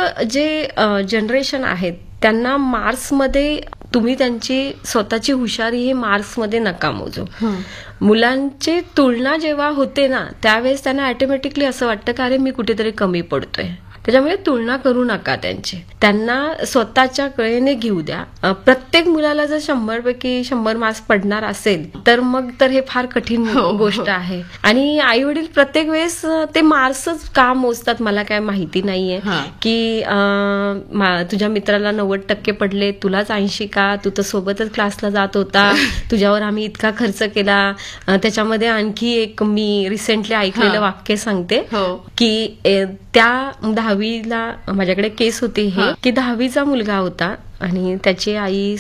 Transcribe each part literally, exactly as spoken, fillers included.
आजचं जे जनरेशन आहेत त्यांना मार्क्समध्ये तुम्ही त्यांची स्वतःची हुशारी ही मार्क्समध्ये नका मोजू. मुलांची तुलना जेव्हा होते ना त्यावेळेस त्यांना ऑटोमॅटिकली असं वाटतं की अरे मी कुठेतरी कमी पडतोय. त्याच्यामुळे तुलना करू नका त्यांची. त्यांना स्वतःच्या कळेने घेऊ द्या. प्रत्येक मुलाला जर शंभर पैकी शंभर मार्क्स पडणार असेल तर मग तर हे फार कठीण गोष्ट आहे. आणि आई वडील प्रत्येक वेळेस ते मार्क्सच का मोजतात मला काय माहिती नाहीये की तुझ्या मित्राला नव्वद टक्के पडले तुलाच ऐंशी का, तू तर सोबतच क्लासला जात होता, तुझ्यावर आम्ही इतका खर्च केला. त्याच्यामध्ये आणखी एक मी रिसेंटली ऐकलेलं वाक्य सांगते की त्या दहावीला माझ्याकडे केस होती हे की दहावीचा मुलगा होता आणि त्याची आई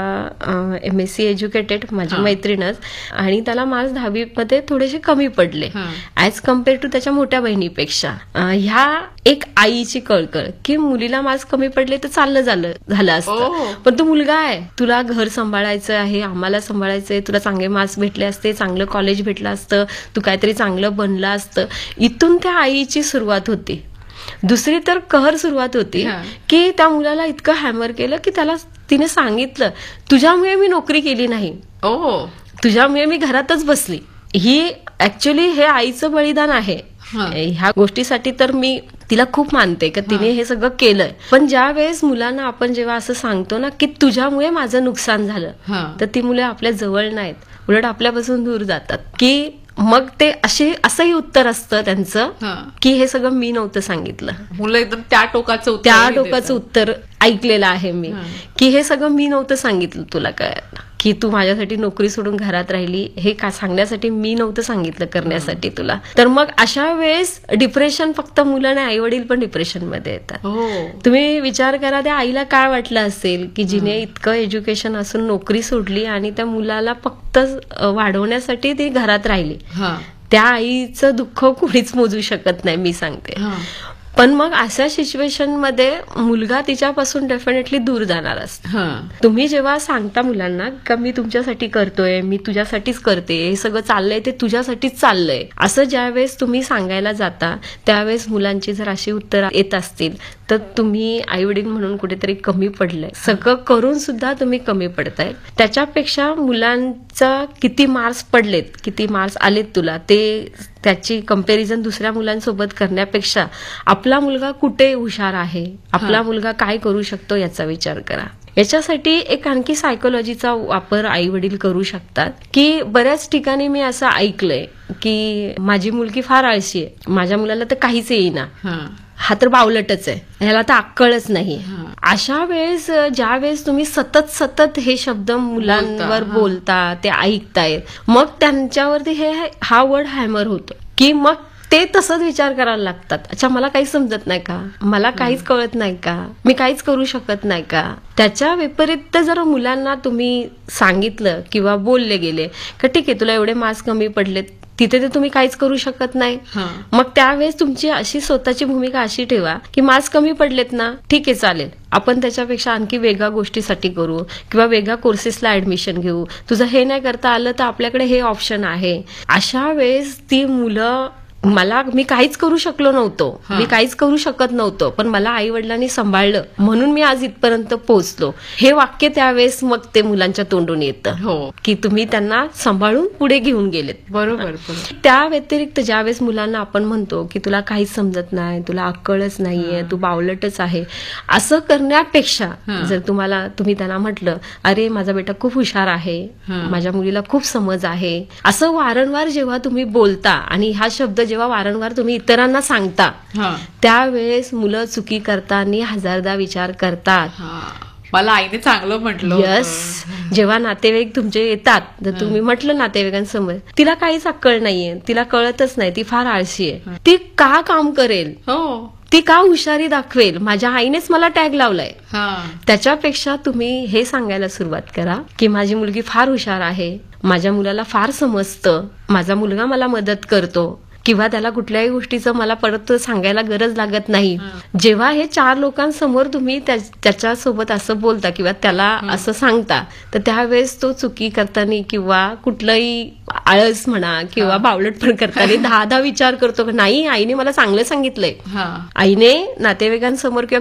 स्वतः एम एस सी एज्युकेटेड माझी मैत्रीणच, आणि त्याला मार्क्स दहावीमध्ये थोडेसे कमी पडले ऍज कम्पेअर टू त्याच्या मोठ्या बहिणीपेक्षा. ह्या एक आईची कळकळ की मुलीला मार्क्स कमी पडले तर चाललं झालं झालं असतं, पण तू मुलगा आहे, तुला घर सांभाळायचं आहे, आम्हाला सांभाळायचंय, तुला चांगले मार्क्स भेटले असते, चांगलं कॉलेज भेटलं असतं, तू काहीतरी चांगलं बनलं असतं. इथून त्या आईची सुरुवात होती. दुसरी तर कहर सुरुवात होती की त्या मुलाला इतकं हॅमर केलं की त्याला तिने सांगितलं तुझ्यामुळे मी नोकरी केली नाही, तुझ्यामुळे मी घरातच बसली. ही ऍक्च्युली हे आईचं बलिदान आहे. ह्या गोष्टीसाठी तर मी तिला खूप मानते की तिने हे सगळं केलंय. पण ज्या वेळेस मुलांना आपण जेव्हा असं सांगतो ना की तुझ्यामुळे माझं नुकसान झालं तर ती मुलं आपल्या जवळ नाहीत, उलट आपल्यापासून दूर जातात. की मग ते असे असंही उत्तर असतं त्यांचं की हे सगळं मी नव्हतं सांगितलं. मुलं एकदम त्या टोकाचं त्या टोकाचं उत्तर ऐकलेलं आहे मी की हे सगळं मी नव्हतं सांगितलं तुला काय, की तू माझ्यासाठी नोकरी सोडून घरात राहिली हे का सांगण्यासाठी मी नव्हतं सांगितलं करण्यासाठी तुला. तर मग अशा वेळेस डिप्रेशन फक्त मुलं नाही आई वडील पण डिप्रेशन मध्ये येतात. तुम्ही विचार करा त्या आईला काय वाटलं असेल की जिने इतकं एज्युकेशन असून नोकरी सोडली आणि त्या मुलाला फक्त वाढवण्यासाठी ती घरात राहिली. त्या आईचं दुःख कोणीच मोजू शकत नाही मी सांगते. पण मग अशा सिच्युएशन मध्ये मुलगा तिच्यापासून डेफिनेटली दूर जाणार असतो. तुम्ही जेव्हा सांगता मुलांना का मी तुमच्यासाठी करतोय, मी तुझ्यासाठीच करते, हे सगळं चाललंय ते तुझ्यासाठीच चाललंय, असं ज्यावेळेस तुम्ही सांगायला जाता त्यावेळेस मुलांची जर अशी उत्तरं येत असतील तर तुम्ही आई वडील म्हणून कुठेतरी कमी पडलंय. सगळं करून सुद्धा तुम्ही कमी पडताय. त्याच्यापेक्षा मुलांचा किती मार्क्स पडलेत, किती मार्क्स आलेत तुला, ते त्याची कंपॅरिझन दुसऱ्या मुलांसोबत करण्यापेक्षा आपला मुलगा कुठे हुशार आहे, आपला मुलगा काय करू शकतो याचा विचार करा. याच्यासाठी एक आणखी सायकोलॉजीचा वापर आई वडील करू शकतात. की बऱ्याच ठिकाणी मी असं ऐकलंय की माझी मुलगी फार आळशी आहे, माझ्या मुलाला तर काहीच येईना, हा तर बावलटच आहे, ह्याला तर अक्कलच नाही. अशा वेळेस ज्या वेळेस तुम्ही सतत सतत हे शब्द मुलांवर बोलता, ते ऐकतायत, मग त्यांच्यावरती हे हा वर्ड हॅमर होतो की मग ते तसंच विचार करायला लागतात. अच्छा मला काही समजत नाही का, मला काहीच कळत नाही का, मी काहीच करू शकत नाही का. त्याच्या विपरीत जर मुलांना तुम्ही सांगितलं किंवा बोलले गेले का ठीक आहे तुला एवढे मार्क्स कमी पडलेत, तिथे ते तुम्ही काहीच करू शकत नाही, मग त्यावेळेस तुमची अशी स्वतःची भूमिका अशी ठेवा की मार्क्स कमी पडलेत ना, ठीक आहे चालेल, आपण त्याच्यापेक्षा आणखी वेगळ्या गोष्टीसाठी करू किंवा वेगळ्या कोर्सेसला ऍडमिशन घेऊ, तुझं हे नाही करता आलं तर आपल्याकडे हे ऑप्शन आहे. अशा वेळेस ती मुलं मला मी काहीच करू शकलो नव्हतो, मी काहीच करू शकत नव्हतो, पण मला आई वडिलांनी सांभाळलं म्हणून मी आज इथपर्यंत पोहोचलो, हे वाक्य त्यावेळेस मग ते मुलांच्या तोंडून येतं की तुम्ही त्यांना सांभाळून पुढे घेऊन गेलेत. बरोबर. त्या व्यतिरिक्त ज्यावेळेस मुलांना आपण म्हणतो की तुला काहीच समजत नाही, तुला अक्कलच नाहीये, तू बावलटच आहे, असं करण्यापेक्षा जर तुम्हाला तुम्ही त्यांना म्हटलं अरे माझा बेटा खूप हुशार आहे, माझ्या मुलीला खूप समज आहे, असं वारंवार जेव्हा तुम्ही बोलता आणि हा शब्द जेव्हा वारंवार तुम्ही इतरांना सांगता त्यावेळेस मुलं चुकी करताना हजारदा विचार करतात. मला आईने चांगलं म्हटलं. यस, जेव्हा नातेवाईक तुमचे येतात तर तुम्ही म्हटलं नातेवाईकांसमोर तिला काहीच अक्कल नाहीये, तिला कळतच नाही, ती फार आळशी आहे, ती का काम करेल, ती का हुशारी दाखवेल, माझ्या आईनेच मला टॅग लावलाय, त्याच्यापेक्षा तुम्ही हे सांगायला सुरुवात करा की माझी मुलगी फार हुशार आहे, माझ्या मुलाला फार समजतं, माझा मुलगा मला मदत करतो किंवा त्याला कुठल्याही गोष्टीचं मला परत सांगायला गरज लागत नाही. जेव्हा हे चार लोकांसमोर तुम्ही त्याच्यासोबत असं बोलता किंवा त्याला असं सांगता तर त्यावेळेस तो चुकी करताना किंवा कुठलंही आळस म्हणा किंवा बावलट पण करताना दहा दहा विचार करतो की नाही आईने मला चांगलं सांगितलंय, आईने नातेवाईकांसमोर किंवा